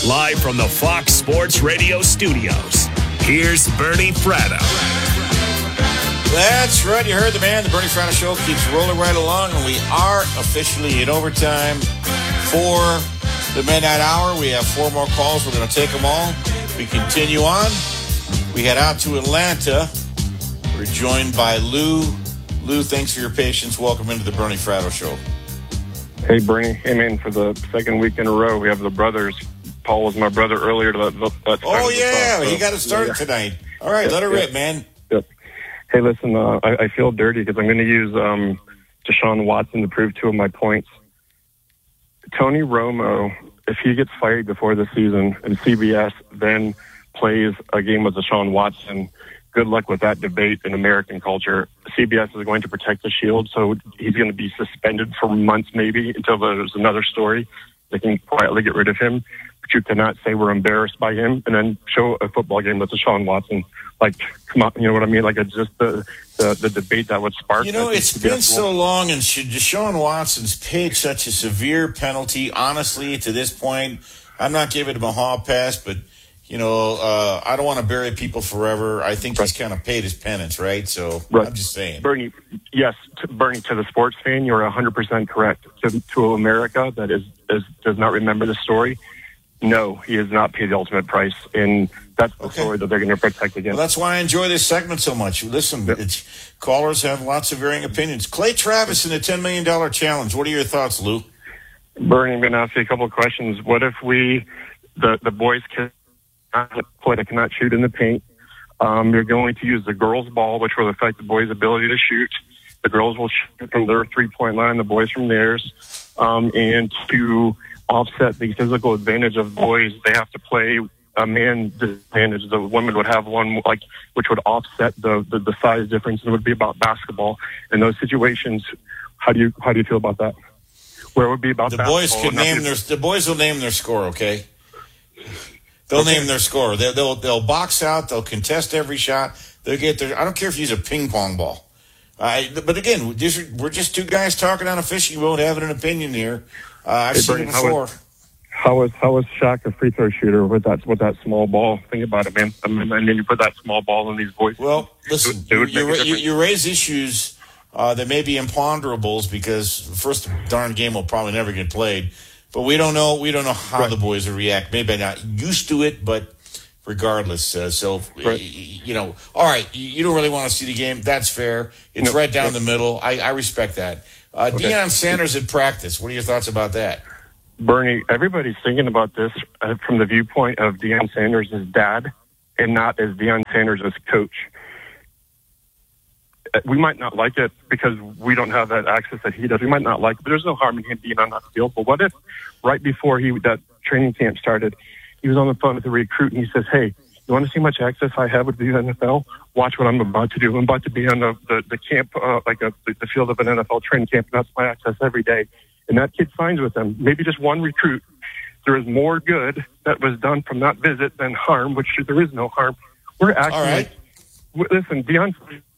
Live from the Fox Sports Radio studios, here's Bernie Fratto. That's right. You heard the man. The Bernie Fratto Show keeps rolling right along, and we are officially in overtime for the midnight hour. We have 4 more calls. We're going to take them all. We continue on. We head out to Atlanta. We're joined by Lou. Lou, thanks for your patience. Welcome into the Bernie Fratto Show. Hey, Bernie. Hey, man, for the second week in a row, we have the brothers. Paul was my brother earlier. Oh, yeah. He got it started tonight. All right, let her rip, man. Yep. Hey, listen, I feel dirty because I'm going to use Deshaun Watson to prove 2 of my points. Tony Romo, if he gets fired before the season and CBS then plays a game with Deshaun Watson, good luck with that debate in American culture. CBS is going to protect the Shield, so he's going to be suspended for months maybe until there's another story. They can quietly get rid of him. But you cannot say we're embarrassed by him and then show a football game with Deshaun Watson. Like, come on, you know what I mean? Like, it's just the debate that would spark. You know, it's been so long, and Deshaun Watson's paid such a severe penalty. Honestly, to this point, I'm not giving him a hall pass, but, you know, I don't want to bury people forever. I think he's kind of paid his penance, right? So I'm just saying. Bernie, yes, Bernie, to the sports fan, you're 100% correct. To America that does not remember the story, no, he has not paid the ultimate price, and that's the story that they're going to protect against. Well, that's why I enjoy this segment so much. Listen, callers have lots of varying opinions. Clay Travis in the $10 million challenge. What are your thoughts, Lou? Bernie, I'm going to ask you a couple of questions. What if the boys cannot shoot in the paint? You're going to use the girls' ball, which will affect the boys' ability to shoot. The girls will shoot from their three-point line, the boys from theirs. And to offset the physical advantage of boys, they have to play a man disadvantage. The women would have one, which would offset the size difference, and it would be about basketball. In those situations, how do you feel about that? Where it would be about the basketball. The boys will name their score, okay? They'll name their score. They'll box out. They'll contest every shot. They'll get their. I don't care if you use a ping pong ball. But again, we're just 2 guys talking on a fishing boat, having an opinion here. I've seen it before. How was Shaq a free throw shooter with that small ball? Think about it, man. And then you put that small ball in these boys. Well, listen, you raise issues that may be imponderables because first darn game will probably never get played. But we don't know how the boys will react. Maybe they're not used to it, but regardless. You know, all right, you don't really want to see the game. That's fair. It's right down the middle. I respect that. Deion Sanders at practice. What are your thoughts about that? Bernie, everybody's thinking about this from the viewpoint of Deion Sanders' dad and not as Deion Sanders' coach. We might not like it because we don't have that access that he does. We might not like it, but there's no harm in him being on that field. But what if right before that training camp started, he was on the phone with the recruit and he says, hey, you want to see how much access I have with the NFL? Watch what I'm about to do. I'm about to be on the camp, the field of an NFL training camp, and that's my access every day. And that kid signs with them. Maybe just one recruit. There is more good that was done from that visit than harm, which there is no harm. We're acting listen, Deion,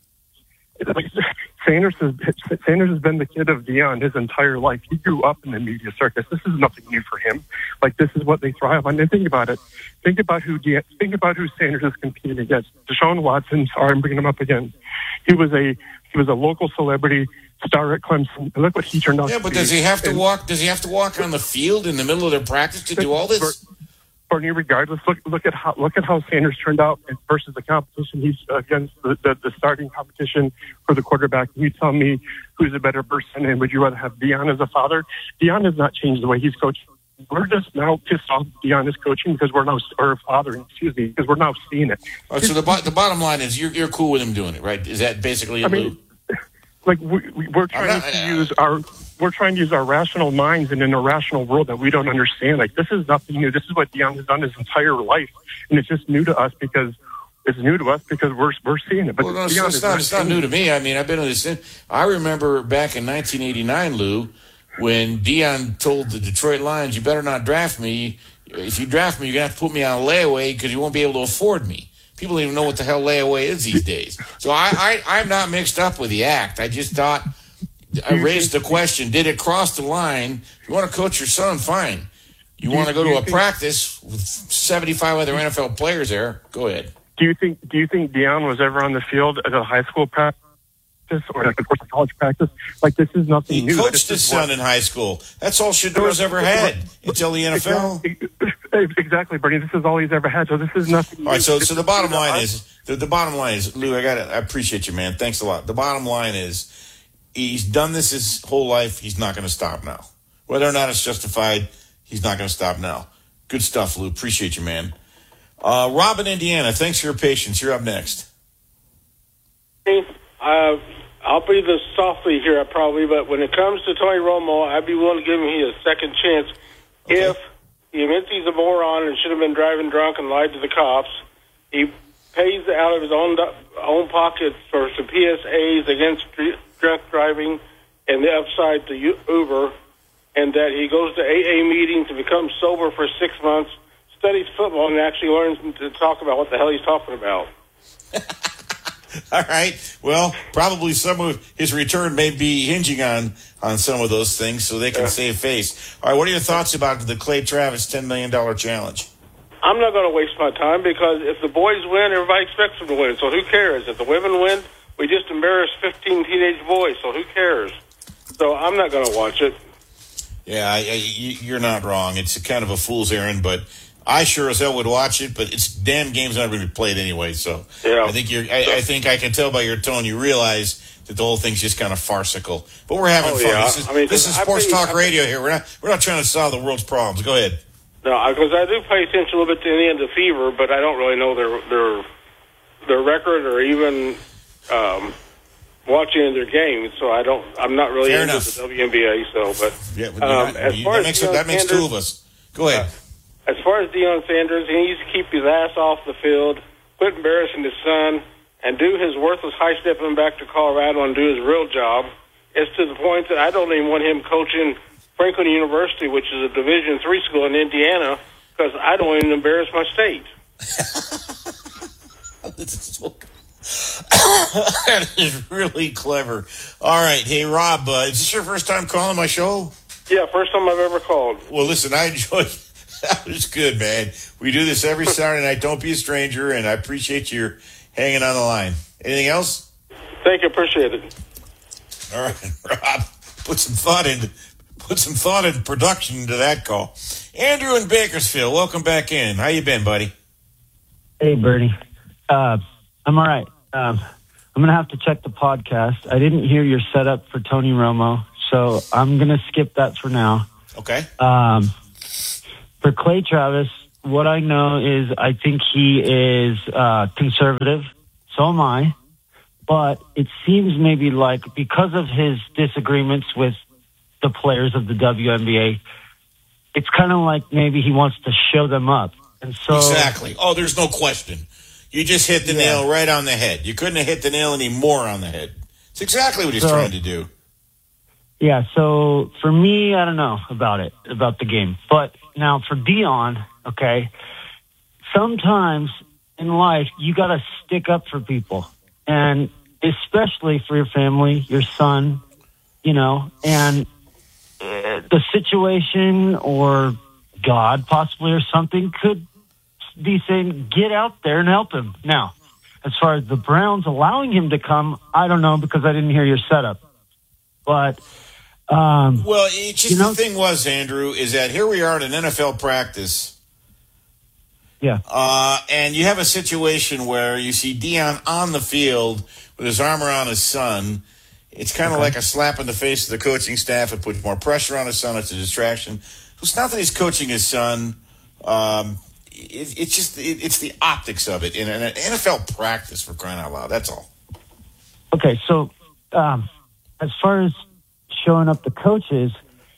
Sanders has been the kid of Deion his entire life. He grew up in the media circus. This is nothing new for him. This is what they thrive on. And think about it. Think about who Sanders is competing against. Deshaun Watson. Sorry, I'm bringing him up again. He was a local celebrity star at Clemson. And look what he turned out. Yeah, but does he have to walk? Does he have to walk on the field in the middle of their practice to do all this? Bernie, regardless, look at how Sanders turned out versus the competition. He's against the starting competition for the quarterback. You tell me who's a better person, and would you rather have Deion as a father? Deion has not changed the way he's coaching. We're just now pissed off Deion is coaching because we're now because we're now seeing it. Right, so the bottom line is you're cool with him doing it, right? Is that basically it, Lou? We're trying to use our rational minds in an irrational world that we don't understand. This is nothing new. This is what Deion has done his entire life, and it's just new to us because we're seeing it. But well, it's not new to me. I mean, I've been in this. I remember back in 1989, Lou, when Deion told the Detroit Lions, "You better not draft me. If you draft me, you're gonna have to put me on layaway because you won't be able to afford me." People don't even know what the hell layaway is these days. So I'm not mixed up with the act. I just thought I raised the question: did it cross the line? If you want to coach your son, fine. You want to go to a practice with 75 other NFL players there? Go ahead. Do you think Deion was ever on the field at a high school practice or like a college practice? Like, this is nothing new. He coached his son in high school. That's all Shedor's ever had until the NFL. Exactly, Bernie. This is all he's ever had. So this is nothing new. All right. So the bottom line is the bottom line is, Lou. I appreciate you, man. Thanks a lot. The bottom line is, he's done this his whole life. He's not going to stop now. Whether or not it's justified, he's not going to stop now. Good stuff, Lou. Appreciate you, man. Rob in Indiana, thanks for your patience. You're up next. Hey, I'll be the softy here probably, but when it comes to Tony Romo, I'd be willing to give him a second chance if he admits he's a moron and should have been driving drunk and lied to the cops. He pays out of his own pocket for some PSAs against drunk driving and the upside to Uber, and that he goes to AA meetings to become sober for 6 months, studies football, and actually learns to talk about what the hell he's talking about. All right. Well, probably some of his return may be hinging on some of those things so they can save face. All right, what are your thoughts about the Clay Travis $10 million challenge? I'm not going to waste my time because if the boys win, everybody expects them to win. So who cares? If the women win, we just embarrassed 15 teenage boys, so who cares? So I'm not going to watch it. Yeah, you're not wrong. It's kind of a fool's errand, but I sure as hell would watch it, but it's damn game's not going to be played anyway. So yeah. I think I can tell by your tone you realize that the whole thing's just kind of farcical. But we're having fun. Yeah. This is sports talk radio here. We're not trying to solve the world's problems. Go ahead. No, because I do pay attention a little bit to the end of Fever, but I don't really know their record or even watching their games. So I'm not really into the WNBA. So, but that makes two of us. Go ahead. As far as Deion Sanders, he needs to keep his ass off the field, quit embarrassing his son, and do his worthless high-stepping back to Colorado and do his real job. It's to the point that I don't even want him coaching Franklin University, which is a Division III school in Indiana, because I don't even embarrass my state. That is really clever. All right. Hey, Rob, is this your first time calling my show? Yeah, first time I've ever called. Well, listen, I enjoyed that was good, man. We do this every Saturday night. Don't be a stranger, and I appreciate you hanging on the line. Anything else? Thank you. Appreciate it. All right, Rob, put some thought into production into that call. Andrew in Bakersfield, welcome back in. How you been, buddy? Hey, Bernie. I'm all right. I'm going to have to check the podcast. I didn't hear your setup for Tony Romo, so I'm going to skip that for now. Okay. For Clay Travis, what I know is I think he is conservative. So am I. But it seems maybe like because of his disagreements with the players of the WNBA, it's kind of like maybe he wants to show them up. And so exactly. Oh, there's no question. You just hit the nail right on the head. You couldn't have hit the nail any more on the head. It's exactly what he's trying to do. Yeah, so for me, I don't know about the game. But now for Deion, okay, sometimes in life you got to stick up for people. And especially for your family, your son, and the situation or God possibly or something could be saying, get out there and help him. Now, as far as the Browns allowing him to come, I don't know because I didn't hear your setup. But the thing was, Andrew, is that here we are at an NFL practice. Yeah. And you have a situation where you see Deion on the field with his arm around his son. It's kind of like a slap in the face of the coaching staff. It puts more pressure on his son. It's a distraction. It's not that he's coaching his son. It's the optics of it in an NFL practice, for crying out loud. That's all. Okay, so as far as showing up the coaches,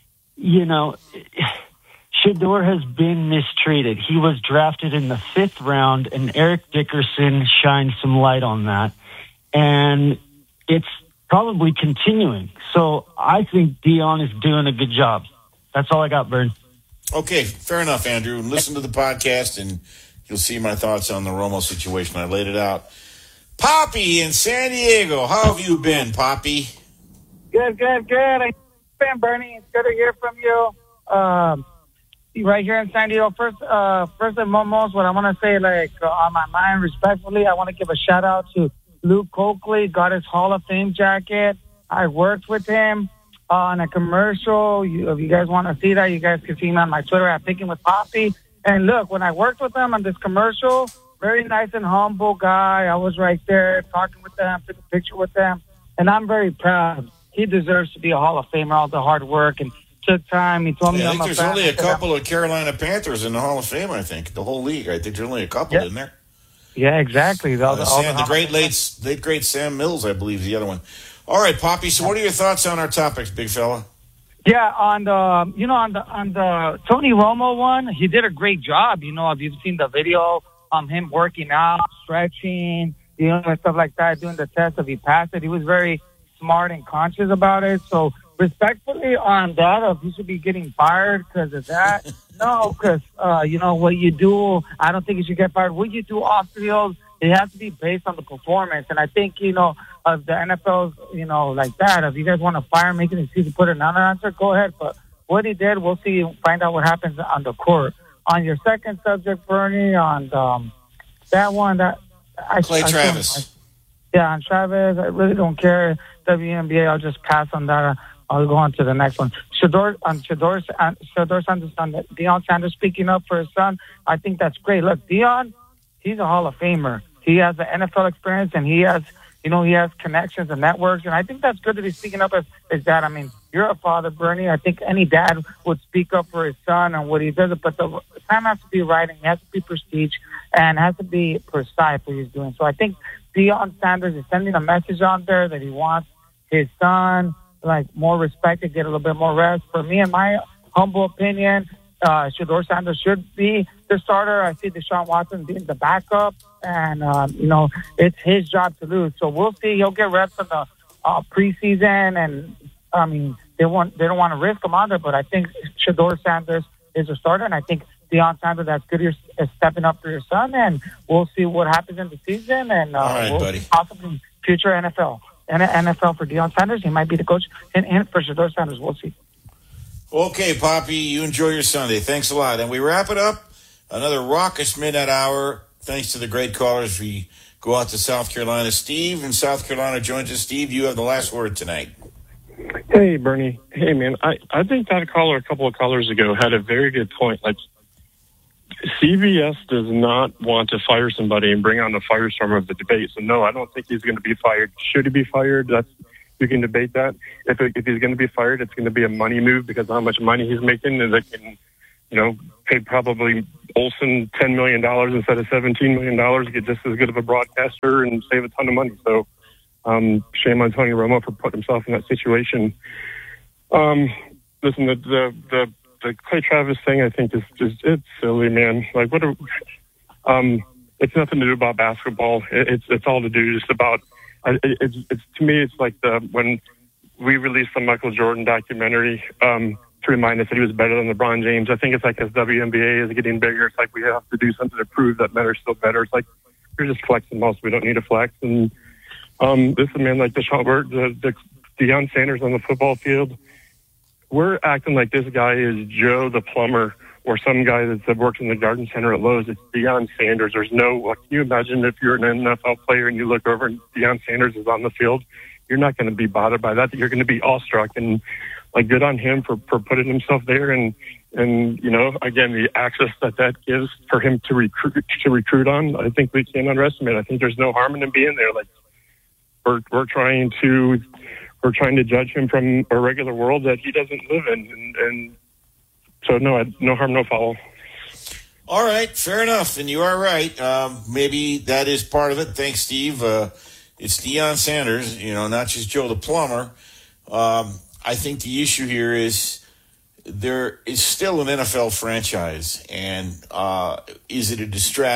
Shedeur has been mistreated. He was drafted in the 5th round, and Eric Dickerson shined some light on that. And it's probably continuing. So I think Deion is doing a good job. That's all I got, Vern. Okay, fair enough, Andrew. Listen to the podcast, and you'll see my thoughts on the Romo situation. I laid it out. Poppy in San Diego. How have you been, Poppy? Good. I've been, Bernie. It's good to hear from you. right here in San Diego. First and foremost, what I want to say, on my mind, respectfully, I want to give a shout out to Luke Coakley. Got his Hall of Fame jacket. I worked with him on a commercial. If you guys want to see that, you guys can see me on my Twitter at Picking with Poppy. And look, when I worked with him on this commercial, very nice and humble guy. I was right there talking with them, took a picture with them, and I'm very proud. He deserves to be a Hall of Famer. All the hard work and took time. He told me I think there's only a couple of Carolina Panthers in the Hall of Fame. I think the whole league. I think there's only a couple in there. Yeah, exactly. The great great Sam Mills, I believe, is the other one. All right, Poppy. So, what are your thoughts on our topics, big fella? Yeah, on the Tony Romo one, he did a great job. If you've seen the video, him working out, stretching, and stuff like that, doing the test. If he passed it, he was very smart and conscious about it. So, respectfully on that, if he should be getting fired because of that, no, because what you do, I don't think you should get fired. What you do off field, it has to be based on the performance. And I think, of the NFL's, like that, if you guys want to fire, make an excuse to put another answer, go ahead. But what he did, we'll see, find out what happens on the court. On your second subject, Bernie, on that one, Clay Travis. On Travis, I really don't care. WNBA, I'll just pass on that. I'll go on to the next one. Shedeur Sanders, Deion Sanders speaking up for his son. I think that's great. Look, Deion, he's a Hall of Famer. He has the NFL experience, and he has connections and networks, and I think that's good that he's speaking up as dad. I mean, you're a father, Bernie. I think any dad would speak up for his son and what he does, but the time has to be right, and it has to be prestige, and has to be precise what he's doing. So I think Deion Sanders is sending a message out there that he wants his son, more respect and get a little bit more rest. For me, in my humble opinion, Shedeur Sanders should be the starter. I see Deshaun Watson being the backup, and it's his job to lose. So we'll see. He'll get reps in the preseason, and I mean they don't want to risk him on there. But I think Shedeur Sanders is a starter, and I think Deion Sanders, that's good. Is stepping up for your son, and we'll see what happens in the season. And all right, buddy. Possibly future NFL for Deion Sanders. He might be the coach, and for Shedeur Sanders, we'll see. Okay, Poppy, you enjoy your Sunday. Thanks a lot. And we wrap it up. Another raucous midnight hour. Thanks to the great callers. We go out to South Carolina. Steve in South Carolina joins us. Steve, you have the last word tonight. Hey, Bernie. Hey, man, I think that caller a couple of callers ago had a very good point. CBS does not want to fire somebody and bring on the firestorm of the debate. So, no, I don't think he's going to be fired. Should he be fired? You can debate that. If he's going to be fired, it's going to be a money move because of how much money he's making, and they can, pay probably Olsen $10 million instead of $17 million to get just as good of a broadcaster and save a ton of money. So, shame on Tony Romo for putting himself in that situation. Listen, the Clay Travis thing, I think it's silly, man. It's nothing to do about basketball. It's all to do just about. It's to me, it's like when we released the Michael Jordan documentary to remind us that he was better than LeBron James. I think it's like as WNBA is getting bigger, it's like we have to do something to prove that men are still better. It's like we're just flexing most. We don't need to flex. And this is a man like the Deion Sanders on the football field. We're acting like this guy is Joe the plumber or some guy that works in the garden center at Lowe's. It's Deion Sanders. There's can you imagine if you're an NFL player and you look over and Deion Sanders is on the field? You're not going to be bothered by that. You're going to be awestruck, and good on him for putting himself there. And again, the access that gives for him to recruit on, I think we can't underestimate. I think there's no harm in him being there. We're trying to judge him from a regular world that he doesn't live in, and so no harm, no foul. All right, fair enough, and you are right. Maybe that is part of it. Thanks, Steve. It's Deion Sanders, not just Joe the plumber. I think the issue here is there is still an NFL franchise, and is it a distraction?